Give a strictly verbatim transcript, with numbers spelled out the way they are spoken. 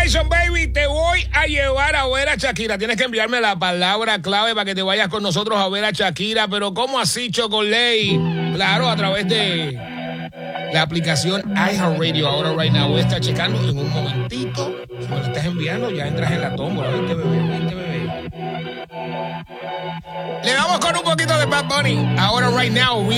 Nation, baby, te voy a llevar a ver a Shakira. Tienes que enviarme la palabra clave para que te vayas con nosotros a ver a Shakira. Pero ¿cómo así, Chocolate? Claro, a través de la aplicación iHeartRadio. Ahora, right now, voy a estar checando en un momentito. Si me lo estás enviando, ya entras en la tómbola. Vente, bebé, vente, bebé. Le vamos con un poquito de Bad Bunny. Ahora, right now, we